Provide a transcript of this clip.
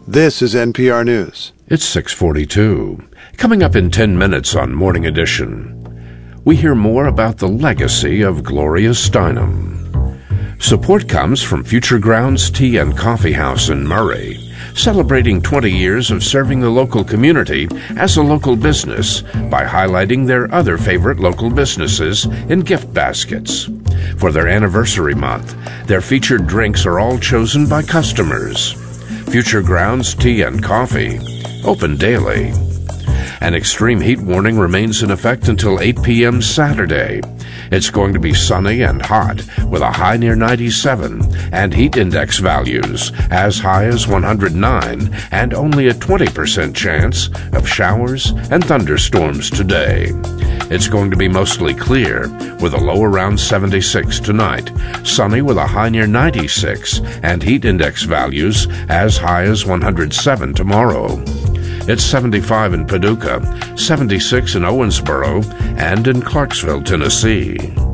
This is NPR News. It's 6:42. Coming up in 10 minutes on Morning Edition, we hear more about the legacy of Gloria Steinem. Support comes from Future Grounds Tea and Coffee House in Murray, celebrating 20 years of serving the local community as a local business by highlighting their other favorite local businesses in gift baskets. For their anniversary month, their featured drinks are all chosen by customers. Future Grounds Tea and Coffee, open daily. An extreme heat warning remains in effect until 8 p.m. Saturday. It's going to be sunny and hot with a high near 97 and heat index values as high as 109 and only a 20% chance of showers and thunderstorms today. It's going to be mostly clear with a low around 76 tonight, sunny with a high near 96 and heat index values as high as 107 tomorrow. It's 75 in Paducah, 76 in Owensboro, and in Clarksville, Tennessee.